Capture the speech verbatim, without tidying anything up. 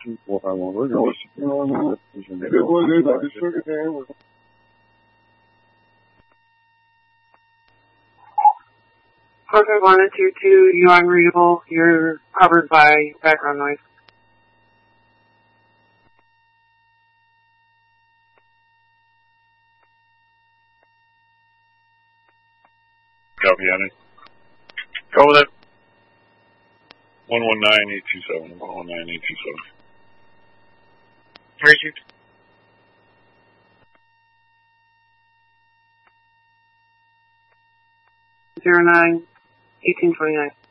two four five one. We're going to It was it like the sugar there. Corporate one and two two, you're unreadable. You're covered by background noise. Copy, Annie. Go with it. one one nine eight two seven. one one nine eight two seven. Richard. Zero nine eighteen twenty nine.